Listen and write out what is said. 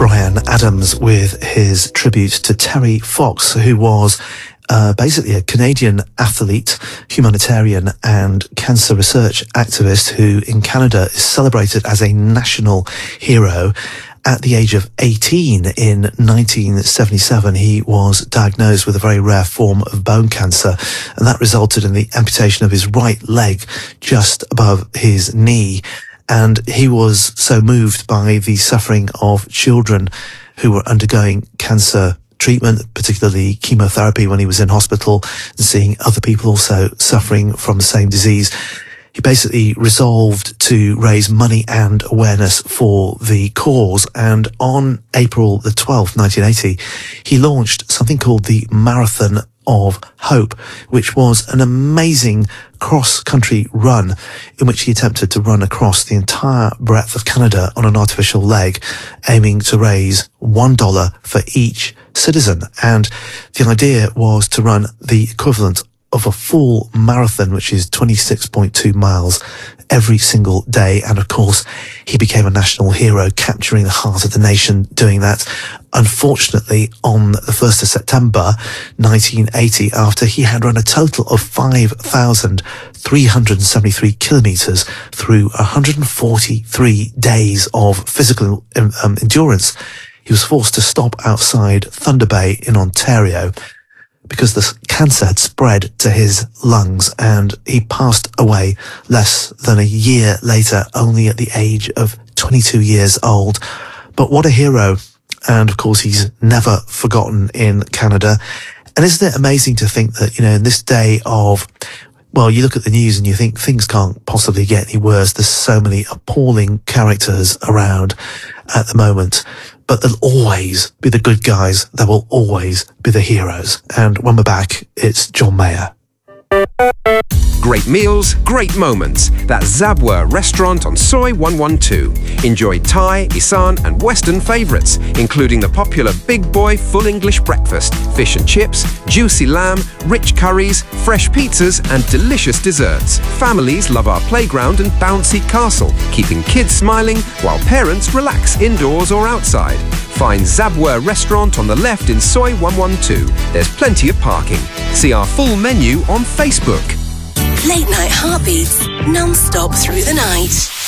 Bryan Adams with his tribute to Terry Fox, who was basically a Canadian athlete, humanitarian and cancer research activist who in Canada is celebrated as a national hero. At the age of 18 in 1977, he was diagnosed with a very rare form of bone cancer, and that resulted in the amputation of his right leg just above his knee. And he was so moved by the suffering of children who were undergoing cancer treatment, particularly chemotherapy when he was in hospital, and seeing other people also suffering from the same disease. He basically resolved to raise money and awareness for the cause. And on April the 12th, 1980, he launched something called the Marathon of Hope, which was an amazing cross-country run in which he attempted to run across the entire breadth of Canada on an artificial leg, aiming to raise $1 for each citizen. And the idea was to run the equivalent of a full marathon, which is 26.2 miles every single day. And of course, he became a national hero, capturing the heart of the nation doing that. Unfortunately, on the 1st of September 1980, after he had run a total of 5,373 kilometers through 143 days of physical endurance, he was forced to stop outside Thunder Bay in Ontario because the cancer had spread to his lungs, and he passed away less than a year later, only at the age of 22 years old. But what a hero. And of course, he's never forgotten in Canada. And isn't it amazing to think that, you know, in this day of, well, you look at the news and you think things can't possibly get any worse. There's so many appalling characters around at the moment. But there'll always be the good guys. There will always be the heroes. And when we're back, it's John Mayer. Great meals, great moments. That's Zabwa Restaurant on Soi 112. Enjoy Thai, Isan and Western favourites, including the popular Big Boy Full English Breakfast, fish and chips, juicy lamb, rich curries, fresh pizzas and delicious desserts. Families love our playground and bouncy castle, keeping kids smiling while parents relax indoors or outside. Find Zabwa Restaurant on the left in Soi 112. There's plenty of parking. See our full menu on Facebook. Late night heartbeats, non-stop through the night.